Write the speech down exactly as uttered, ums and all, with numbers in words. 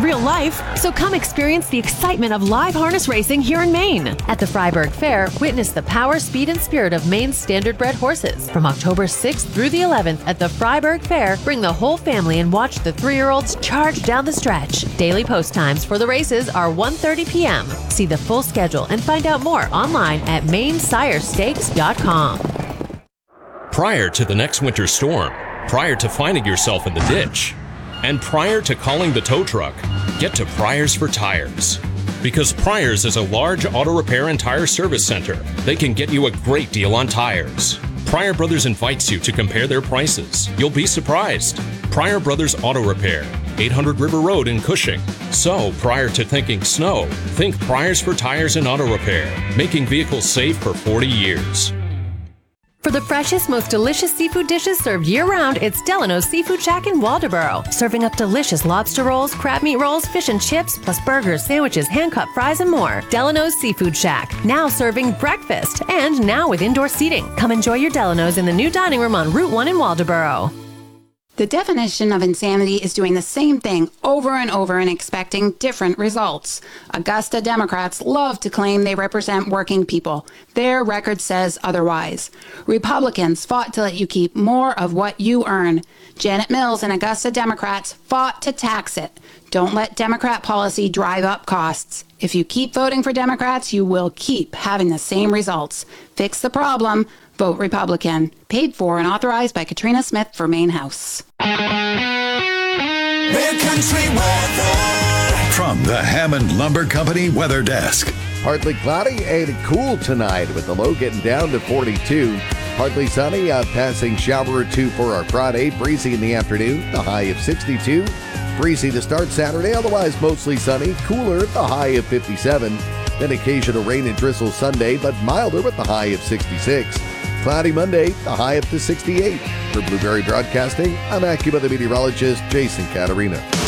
real life. So come experience the excitement of live harness racing here in Maine. At the Freiburg Fair, witness the power, speed, and spirit of Maine's standard-bred horses. From October sixth through the eleventh at the Freiburg Fair, bring the whole family and watch the three-year-olds charge down the stretch. Daily post times for the races are one thirty p.m. See the full schedule and find out more online at maine sire stakes dot com. Prior to the next winter storm, prior to finding yourself in the ditch, and prior to calling the tow truck, get to Pryor's for Tires. Because Pryor's is a large auto repair and tire service center, they can get you a great deal on tires. Pryor Brothers invites you to compare their prices. You'll be surprised. Pryor Brothers Auto Repair, eight hundred River Road in Cushing. So, prior to thinking snow, think Pryor's for Tires and Auto Repair, making vehicles safe for forty years. For the freshest, most delicious seafood dishes served year-round, it's Delano's Seafood Shack in Waldoboro. Serving up delicious lobster rolls, crab meat rolls, fish and chips, plus burgers, sandwiches, hand-cut fries, and more. Delano's Seafood Shack, now serving breakfast, and now with indoor seating. Come enjoy your Delano's in the new dining room on Route one in Waldoboro. The definition of insanity is doing the same thing over and over and expecting different results. Augusta Democrats love to claim they represent working people. Their record says otherwise. Republicans fought to let you keep more of what you earn. Janet Mills and Augusta Democrats fought to tax it. Don't let Democrat policy drive up costs. If you keep voting for Democrats, you will keep having the same results. Fix the problem. Vote Republican. Paid for and authorized by Katrina Smith for Maine House. Mid-Country weather from the Hammond Lumber Company Weather Desk. Partly cloudy and cool tonight with the low getting down to forty-two. Partly sunny, a passing shower or two for our Friday. Breezy in the afternoon, the high of sixty-two. Breezy to start Saturday, otherwise mostly sunny. Cooler at the high of fifty-seven. Then occasional rain and drizzle Sunday, but milder with the high of sixty-six. Cloudy Monday, the high up to sixty-eight. For Blueberry Broadcasting, I'm AccuWeather meteorologist Jason Caterina.